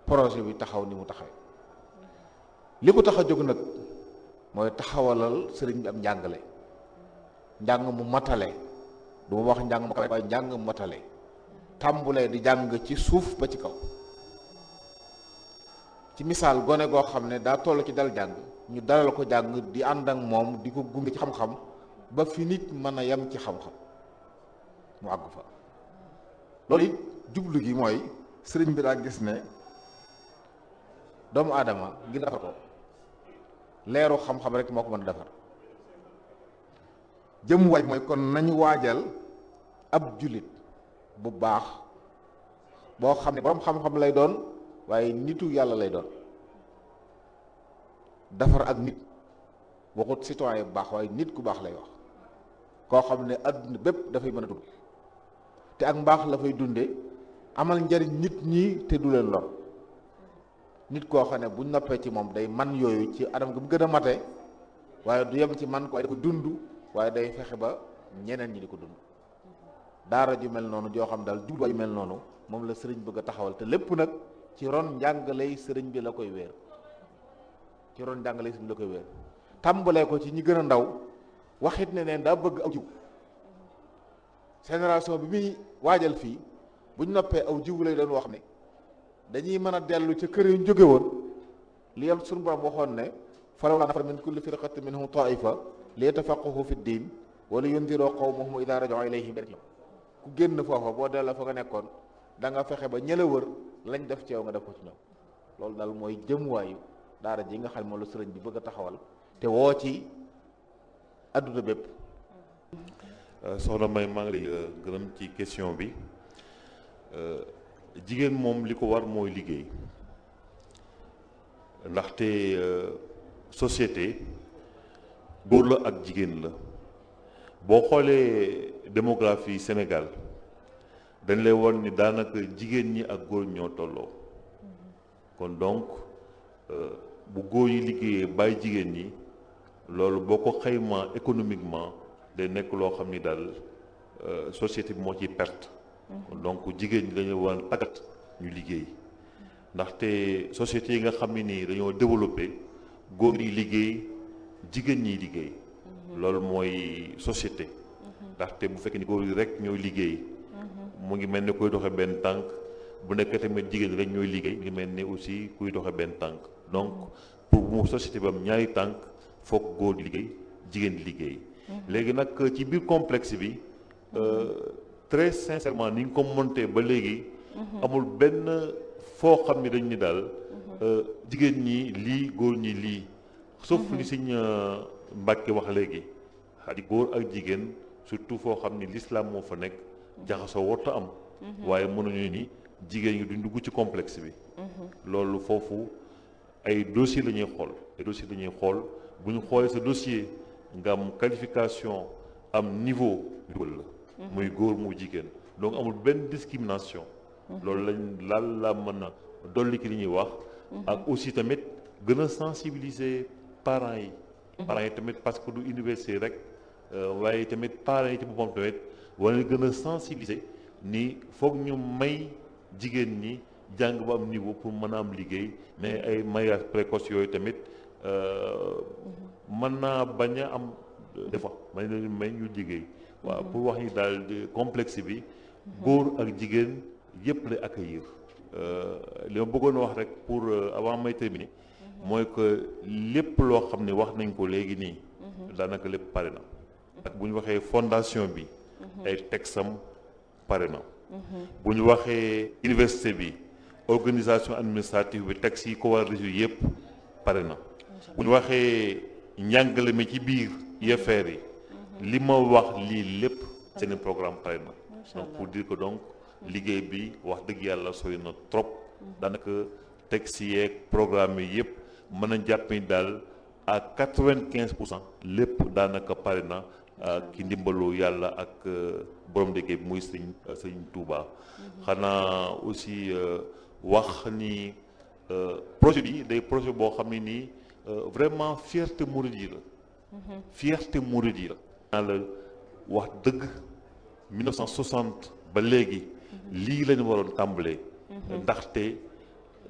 projet bi taxaw ni mu taxawee li ko tax a jóg nag mooy taxawalal sëriñ bi am njàngale njàng mu matale du ma wax njàng mu kawe waaye njàng mu matale tàmbulee di jàng ci suuf ba ci kaw ci misaal gone goo xam ne daa toll ci dal jàng ñu dalal ko jàng di ànd ak moom di ko gunge ci xam-xam ba fi nit mën a yem ci xam-xam mu àgg fa loolu it jublu gi mooy sëriñ bi daa gis ne doomu aadama ngir defar ko leeru xam-xam rek moo ko mën a defar jëm waaj mooy kon nañu waajal ab jullit bu baax boo xam ne borom xam-xam lay doon waaye nitu yàlla lay doon defar ak nit waxut citoyen bu baax waaye nit ku baax lay wax koo xam ne adduna bépp dafay mën a dund te ak mbaax la fay dunde amal njariñ nit ñi te du leen lor nit koo xam ne bu noppee ci moom day man yooyu ci anam gi mu gën a mate waaye du yem ci man ko ko dund waaye day fexe ba ñeneen ñi di ko dund daara ju mel noonu joo xam daal jubluwaay ju mel noonu moom la sëriñ bëgg a taxawal te lépp nag ci ron njàngaley sëriñ bi la koy wéer ci ron njàngaley sëriñ bi la koy wéer tàmbalee ko ci ñi gën a ndaw waxit ne neen daa bëgg aw jiw génération bi muy waajal fii buñ noppee aw jiw lay doon wax ne dañuy mën a dellu ca kër yu jóge woon li yam suñu borom waxoon ne falawlaa nafara min kulli firqatin minhum taifa li yatafaqqahu fi ddin wa li yundiroo qawmahum idaa raja'uu ilayhim ku génn foofa boo delloo fa nga nekkoon da nga fexe ba ñëla wër lañ def ci yow nga def ko ci ñoom loolu daal mooy jëmuwaayu daara ji nga xam ne moom la sëriñ bi bëgg a taxawal te woo ci adduna bépp. soxna May maa ngi lay gërëm ci question bi jigéen moom li ko war mooy liggéey ndaxte société góor la ak jigéen la boo xoolee démographie Sénégal dañ lay won ni daanaka jigéen ñi ak góor ñoo tolloo kon donc bu góor yi liggéeyee bàyyi jigéen ñi loolu boo ko xaymaa économiquement day nekk loo xam ni daal société bi moo ciy perte donc jigéen ñi dañu war a tàggat ñu liggéey ndaxte société yi nga xam ne nii dañoo développé góor yi liggéey jigéen ñiy liggéey loolu mooy société ndaxte bu fekkee ni góor yi rek ñooy liggéey mu ngi mel ni kuy doxe benn tànk bu nekkee tamit jigéen rek ñooy liggéey mu ngi mel ni aussi kuy doxe benn tànk donc pour mu société bi am ñaari tànk foog góor di liggéey jigéen di liggéey léegi nag ci biir complexe bi très sincèrement ni nga ko monté ba léegi amul benn foo xam ni dañ ni daal jigéen ñi lii góor ñi lii sauf li Sëñ Mbàkke wax léegi xadi góor ak jigéen surtout foo xam ni l'islam moo fa nekk jaxasoo warta am waaye mënuñu ni jigéen ñi duñ dugg ci complexe bi loolu foofu ay dossier la ñuy xool ay dossier la ñuy xool bu ñu xoolee sa dossier nga am qualification am niveau dugal la muy góor mu jigéen donc amul benn discrimination loolu laal la mën a dolli ki li ñuy wax ak aussi tamit gën a sensibiliser parents yi tamit parce que du université rek waaye tamit parents yi ci boppam tamit war na gën a sensibiliser ni foog ñu may jigéen ñi jàng ba am niveau pour mën a am liggéey mais ay mariage précoce yooyu tamit mën naa bañ a am des fois may leen may ñu liggéey waaw pour wax ni daal complexe bi góor ak jigéen yëpp lay accueillir li ma bëggoon wax rek pour avant may terminer mooy que lépp loo xam ne wax nañ ko léegi nii daanaka lépp pare na ak bu ñu waxee fondation bi ay texam pare na bu ñu waxee université bi organisation administrative bi texte yi ko war a résoudre yëpp pare na bu ñu waxee njàngale mi ci biir UFR yi li ma wax lii lépp seen programme pare na donc pour dire que donc liggéey bi wax dëgg yàlla sori na trop daanaka texte yeeg programme yi yëpp mën a jàpp ni daal à 95% lépp daanaka pare na ki ndimbalu yàlla ak borom liggéey bi muy sëñ Touba xanaa aussi wax ni projet bi day projet boo xam ne nii vraiment fierté mouride yi la fierté mouride yi la naa la wax dëgg 1960 ba léegi lii lañu waroon tàmbalee ndaxte